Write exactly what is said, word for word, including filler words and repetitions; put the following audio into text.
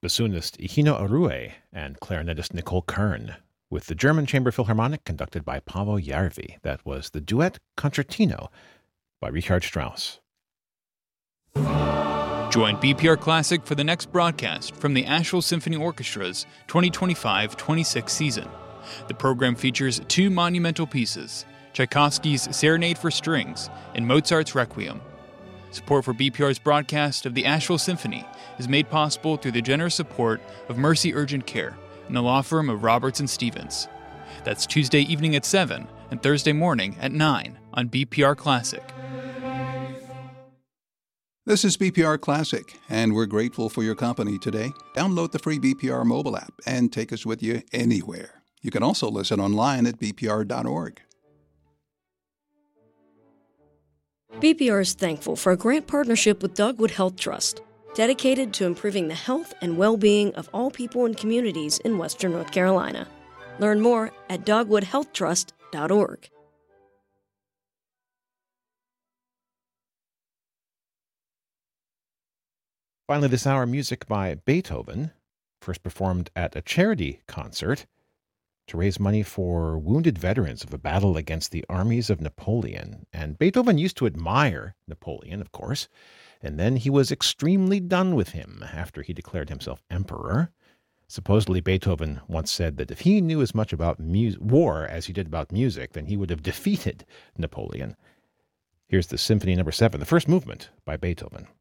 bassoonist Hino Arue and clarinetist Nicole Kern, with the German Chamber Philharmonic conducted by Paavo Järvi. That was the duet Concertino by Richard Strauss. Join B P R Classic for the next broadcast from the Asheville Symphony Orchestra's twenty twenty-five twenty-six season. The program features two monumental pieces, Tchaikovsky's Serenade for Strings and Mozart's Requiem. Support for B P R's broadcast of the Asheville Symphony is made possible through the generous support of Mercy Urgent Care and the law firm of Roberts and Stevens. That's Tuesday evening at seven and Thursday morning at nine on B P R Classic. This is B P R Classic, and we're grateful for your company today. Download the free B P R mobile app and take us with you anywhere. You can also listen online at b p r dot org. B P R is thankful for a grant partnership with Dogwood Health Trust, dedicated to improving the health and well-being of all people and communities in Western North Carolina. Learn more at dogwood health trust dot org. Finally, this hour, music by Beethoven, first performed at a charity concert to raise money for wounded veterans of a battle against the armies of Napoleon. And Beethoven used to admire Napoleon, of course, and then he was extremely done with him after he declared himself emperor. Supposedly, Beethoven once said that if he knew as much about mu- war as he did about music, then he would have defeated Napoleon. Here's the Symphony Number Seven, the first movement by Beethoven.